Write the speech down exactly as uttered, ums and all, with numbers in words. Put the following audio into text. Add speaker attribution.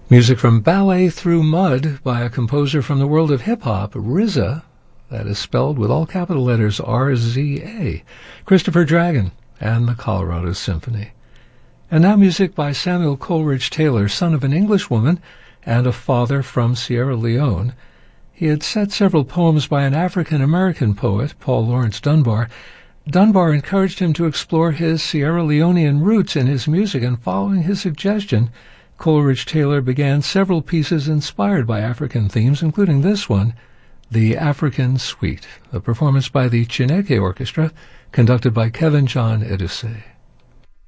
Speaker 1: Music from Ballet Through Mud by a composer from the world of hip-hop, R Z A, that is spelled with all capital letters R Z A, Christopher Dragon, and the Colorado Symphony. And now music by Samuel Coleridge Taylor, son of an English woman and a father from Sierra Leone. He had set several poems by an African-American poet, Paul Laurence Dunbar. Dunbar encouraged him to explore his Sierra Leonean roots in his music, and following his suggestion, Coleridge Taylor began several pieces inspired by African themes, including this one, The African Suite, a performance by the Chineke Orchestra, conducted by Kevin John Edusei.